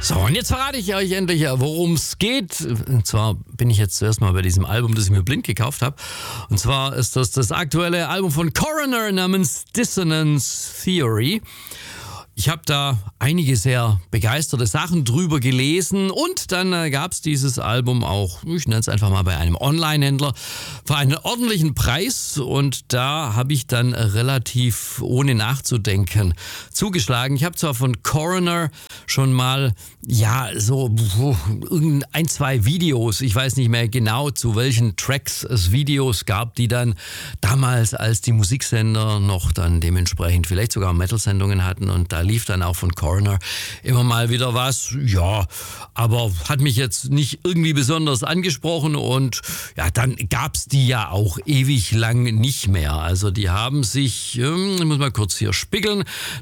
So, und jetzt verrate ich euch endlich, worum es geht. Und zwar bin ich jetzt zuerst mal bei diesem Album, das ich mir blind gekauft habe. Und zwar ist das aktuelle Album von Coroner namens Dissonance Theory. Ich habe da einige sehr begeisterte Sachen drüber gelesen und dann gab es dieses Album auch, ich nenne es einfach mal bei einem Online-Händler, für einen ordentlichen Preis und da habe ich dann relativ ohne nachzudenken zugeschlagen. Ich habe zwar von Coroner schon mal, so ein, zwei Videos, ich weiß nicht mehr genau zu welchen Tracks es Videos gab, die dann damals, als die Musiksender noch dann dementsprechend vielleicht sogar Metal-Sendungen hatten und da lief dann auch von Coroner immer mal wieder was, aber hat mich jetzt nicht irgendwie besonders angesprochen und dann gab's die ja auch ewig lang nicht mehr. Also die haben sich, ich muss mal kurz hier spiegeln,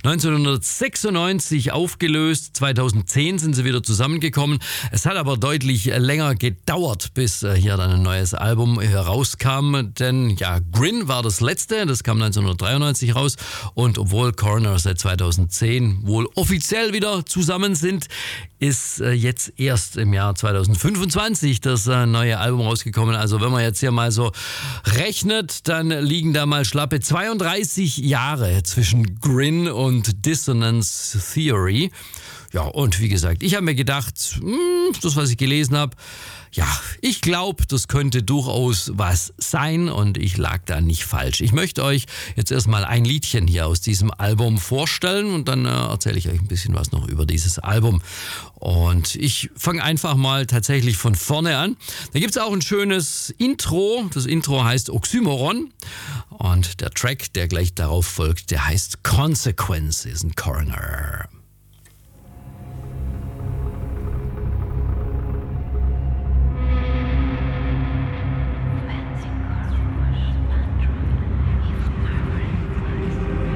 1996 aufgelöst, 2010 sind sie wieder zusammengekommen. Es hat aber deutlich länger gedauert, bis hier dann ein neues Album herauskam, denn Grin war das letzte, das kam 1993 raus und obwohl Coroner seit 2010 wohl offiziell wieder zusammen sind, ist jetzt erst im Jahr 2025 das neue Album rausgekommen. Also wenn man jetzt hier mal so rechnet, dann liegen da mal schlappe 32 Jahre zwischen Grin und Dissonance Theory. Ja, und wie gesagt, ich habe mir gedacht, das, was ich gelesen habe, ich glaube, das könnte durchaus was sein und ich lag da nicht falsch. Ich möchte euch jetzt erstmal ein Liedchen hier aus diesem Album vorstellen und dann erzähle ich euch ein bisschen was noch über dieses Album. Und ich fange einfach mal tatsächlich von vorne an. Da gibt es auch ein schönes Intro. Das Intro heißt Oxymoron und der Track, der gleich darauf folgt, der heißt Consequences in Coroner.